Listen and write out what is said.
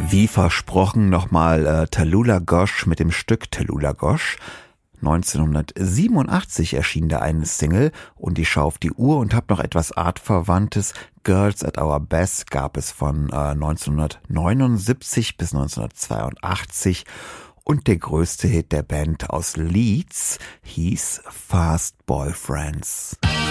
Wie versprochen nochmal Tallulah Gosh mit dem Stück Tallulah Gosh. 1987 erschien da eine Single und ich schaue auf die Uhr und habe noch etwas Artverwandtes. Girls at Our Best gab es von 1979 bis 1982 und der größte Hit der Band aus Leeds hieß Fast Boyfriends.